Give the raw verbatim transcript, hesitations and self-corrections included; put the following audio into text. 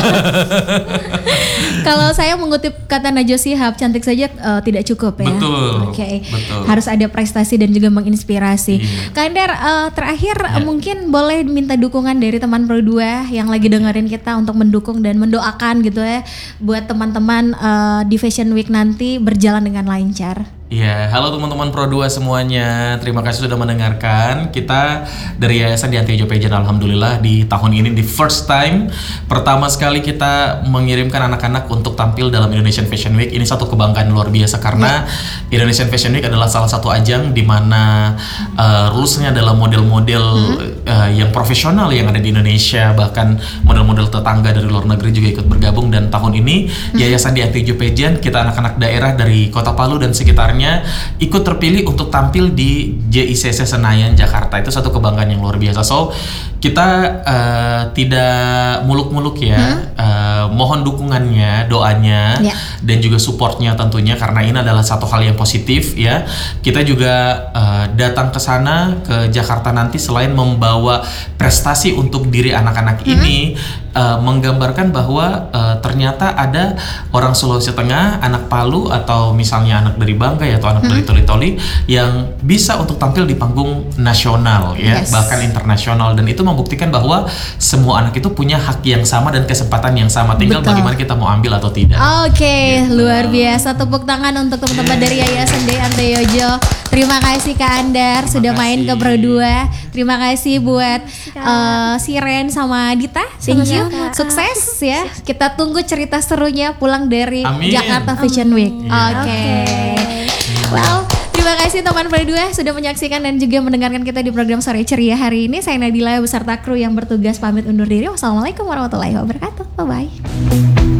Kalau saya mengutip kata Najwa Shihab, cantik saja uh, tidak cukup ya. Betul. Oke. Okay. Betul. Harus ada prestasi dan juga menginspirasi. Iya. Kak Andar, uh, terakhir Ya. uh, mungkin boleh minta dukungan dari teman Pro dua yang lagi dengerin kita untuk mendukung dan mendoakan gitu ya buat teman-teman uh, di Fashion Week nanti berjalan dengan lancar. Iya, halo teman-teman Pro dua semuanya. Terima kasih sudah mendengarkan. Kita dari Yayasan Dian Tejo Pageant, alhamdulillah di tahun ini di first time pertama sekali kita mengirimkan anak-anak untuk tampil dalam Indonesian Fashion Week. Ini satu kebanggaan luar biasa karena yeah. Indonesian Fashion Week adalah salah satu ajang di mana uh, rulesnya adalah model-model hmm. uh, yang profesional yang ada di Indonesia, bahkan model-model tetangga dari luar negeri juga ikut bergabung. Dan tahun ini hmm. Yayasan Dian Tejo Pageant, kita anak-anak daerah dari Kota Palu dan sekitarnya ikut terpilih untuk tampil di J I C C Senayan Jakarta. Itu satu kebanggaan yang luar biasa. So kita uh, tidak muluk-muluk ya, hmm? uh, mohon dukungannya, doanya, yeah. dan juga supportnya tentunya karena ini adalah satu hal yang positif ya. Kita juga uh, datang ke sana ke Jakarta nanti selain membawa prestasi untuk diri anak-anak hmm? ini, uh, menggambarkan bahwa uh, ternyata ada orang Sulawesi Tengah, anak Palu atau misalnya anak dari Banggai atau anak hmm. dari Toli-Toli yang bisa untuk tampil di panggung nasional ya, yes. bahkan internasional, dan itu membuktikan bahwa semua anak itu punya hak yang sama dan kesempatan yang sama, tinggal Betul. bagaimana kita mau ambil atau tidak. Oke, okay, gitu. Luar biasa, tepuk tangan untuk teman-teman yeah. dari Yayasan Dian Tejo. Terima kasih Kak Andar Terima sudah kasih. main ke Pro dua. Terima kasih buat uh, Siren sama Dita. Thank you. Sukses ya. Kita tunggu cerita serunya pulang dari Amin. Jakarta Fashion Week. Oke. Yeah. Oke. Okay. Well, terima kasih teman Pro dua sudah menyaksikan dan juga mendengarkan kita di program Sore Ceria hari ini. Saya Nadila beserta kru yang bertugas pamit undur diri. Wassalamualaikum warahmatullahi wabarakatuh. Bye bye.